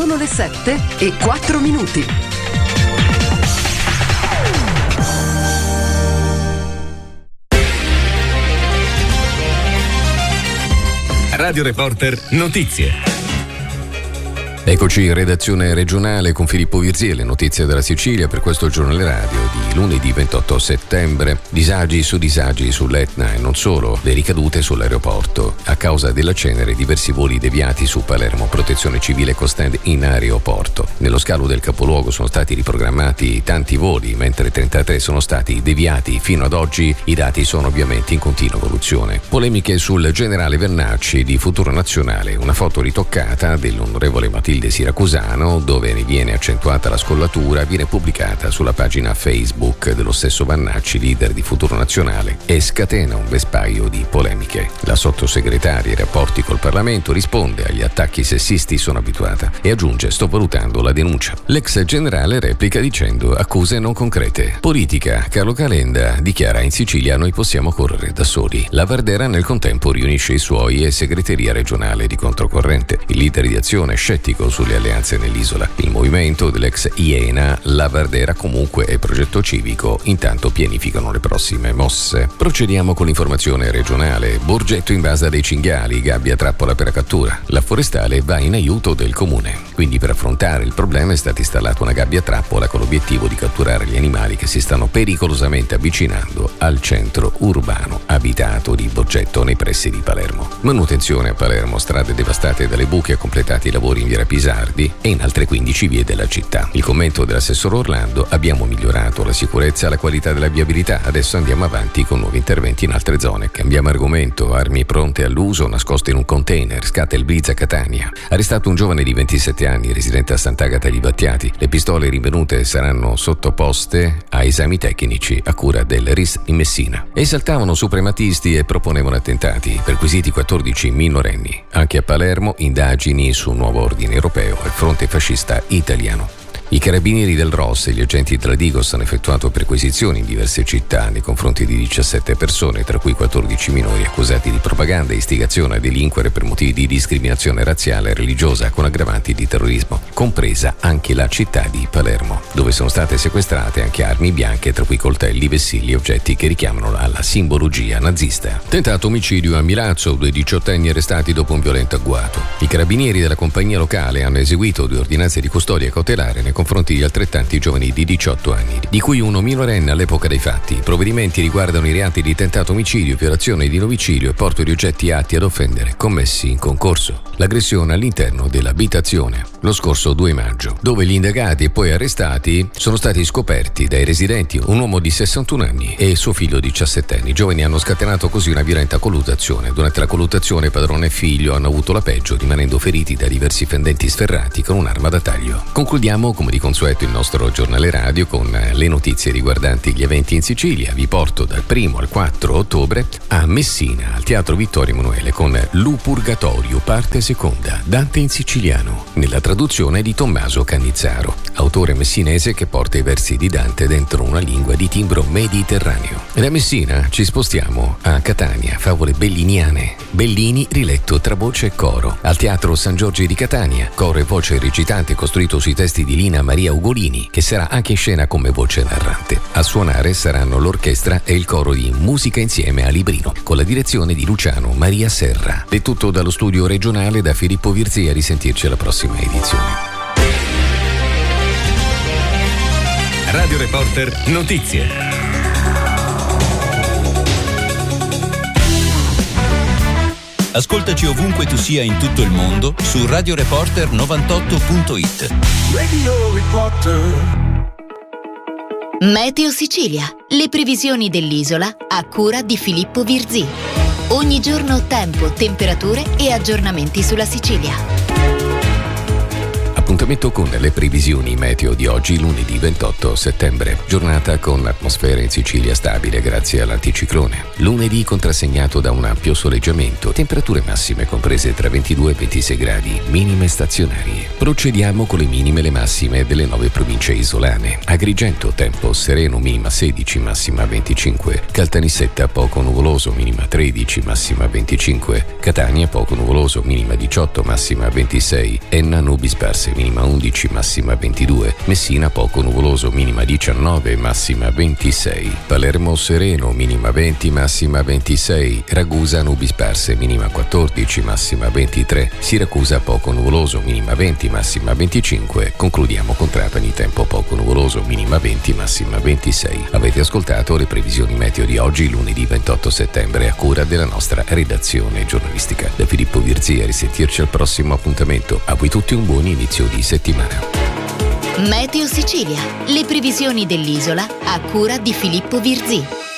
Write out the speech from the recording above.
Sono le 7:04. Radio Reporter Notizie. Eccoci in redazione regionale con Filippo Virzì e le notizie della Sicilia per questo giornale radio di lunedì 28 settembre. Disagi sull'Etna e non solo, le ricadute sull'aeroporto. A causa della cenere diversi voli deviati su Palermo, protezione civile con stand in aeroporto. Nello scalo del capoluogo sono stati riprogrammati tanti voli, mentre 33 sono stati deviati. Fino ad oggi i dati sono ovviamente in continua evoluzione. Polemiche sul generale Vernacci di Futuro Nazionale, una foto ritoccata dell'onorevole Matilde Siracusano dove ne viene accentuata la scollatura viene pubblicata sulla pagina Facebook dello stesso Vernacci, leader di Futuro Nazionale, e scatena un vespaio di polemiche. La sottosegretaria ai rapporti col Parlamento risponde: agli attacchi sessisti sono abituata, e aggiunge: sto valutando la denuncia. L'ex generale replica dicendo: accuse non concrete. Politica, Carlo Calenda dichiara: in Sicilia noi possiamo correre da soli. La Vardera nel contempo riunisce i suoi e segreteria regionale di controcorrente. Il leader di Azione scettico sulle alleanze nell'isola. Il movimento dell'ex Iena, la Vardera comunque e Progetto Civico intanto pianificano le prossime mosse. Procediamo con l'informazione regionale. Borgetto invasa dei cinghiali, gabbia trappola per la cattura. La forestale va in aiuto del comune. Quindi per affrontare il problema è stata installata una gabbia trappola con l'obiettivo di catturare gli animali che si stanno pericolosamente avvicinando al centro urbano abitato di Borgetto nei pressi di Palermo. Manutenzione a Palermo, strade devastate dalle buche, completati i lavori in via Pisardi e in altre 15 vie della città. Il commento dell'assessore Orlando: abbiamo migliorato la sicurezza e la qualità della viabilità, adesso andiamo avanti con nuovi interventi in altre zone. Cambiamo argomento: armi pronte all'uso nascoste in un container, scatta il blitz a Catania. Arrestato un giovane di 27 anni residente a Sant'Agata agli Battiati. Le pistole rinvenute saranno sottoposte a esami tecnici a cura del RIS in Messina. Esaltavano suprematisti e proponevano attentati, perquisiti 14 minorenni. Anche a Palermo indagini su un nuovo ordine europeo al fronte fascista italiano. I carabinieri del ROS e gli agenti della Digos hanno effettuato perquisizioni in diverse città nei confronti di 17 persone, tra cui 14 minori accusati di propaganda e istigazione a delinquere per motivi di discriminazione razziale e religiosa con aggravanti di terrorismo, compresa anche la città di Palermo, dove sono state sequestrate anche armi bianche, tra cui coltelli, vessilli e oggetti che richiamano alla simbologia nazista. Tentato omicidio a Milazzo, 2 diciottenni arrestati dopo un violento agguato. I carabinieri della compagnia locale hanno eseguito 2 ordinanze di custodia cautelare nei confronti di altrettanti giovani di 18 anni, di cui uno minorenne all'epoca dei fatti. I provvedimenti riguardano i reati di tentato omicidio, violazione di domicilio e porto di oggetti atti ad offendere commessi in concorso. L'aggressione all'interno dell'abitazione lo scorso 2 maggio, dove gli indagati e poi arrestati sono stati scoperti dai residenti un uomo di 61 anni e suo figlio di 17 anni. I giovani hanno scatenato così una violenta colluttazione. Durante la colluttazione padrone e figlio hanno avuto la peggio, rimanendo feriti da diversi fendenti sferrati con un'arma da taglio. Concludiamo come di consueto il nostro giornale radio con le notizie riguardanti gli eventi in Sicilia. Vi porto dal 1 al 4 ottobre a Messina, al Teatro Vittorio Emanuele, con Lu Purgatorio, parte seconda, Dante in siciliano, nella traduzione di Tommaso Cannizzaro, autore messinese che porta i versi di Dante dentro una lingua di timbro mediterraneo. E da Messina ci spostiamo a Catania, favole belliniane, Bellini riletto tra voce e coro, al Teatro San Giorgi di Catania, coro e voce recitante costruito sui testi di Lina Maria Ugolini, che sarà anche in scena come voce narrante. A suonare saranno l'orchestra e il coro di Musica Insieme a Librino, con la direzione di Luciano Maria Serra. È tutto dallo studio regionale, da Filippo Virzì, a risentirci alla prossima edizione. Radio Reporter Notizie. Ascoltaci ovunque tu sia in tutto il mondo su radioreporter98.it. Radio Reporter. Meteo Sicilia, le previsioni dell'isola a cura di Filippo Virzì. Ogni giorno tempo, temperature e aggiornamenti sulla Sicilia. Appuntamento con le previsioni meteo di oggi, lunedì 28 settembre. Giornata con atmosfera in Sicilia stabile grazie all'anticiclone. Lunedì contrassegnato da un ampio soleggiamento. Temperature massime comprese tra 22 e 26 gradi, minime stazionarie. Procediamo con le minime e le massime delle 9 province isolane. Agrigento tempo sereno, minima 16, massima 25. Caltanissetta poco nuvoloso, minima 13, massima 25. Catania poco nuvoloso, minima 18, massima 26. Enna nubi sparse, minima 11, massima 22. Messina poco nuvoloso, minima 19, massima 26. Palermo sereno, minima 20, massima 26. Ragusa nubi sparse, minima 14, massima 23. Siracusa poco nuvoloso, minima 20, massima 25. Concludiamo con Trapani, tempo poco nuvoloso, minima 20, massima 26. Avete ascoltato le previsioni meteo di oggi, lunedì 28 settembre, a cura della nostra redazione giornalistica. Da Filippo Virzì, a risentirci al prossimo appuntamento. A voi tutti un buon inizio di settimana. Meteo Sicilia, le previsioni dell'isola a cura di Filippo Virzì.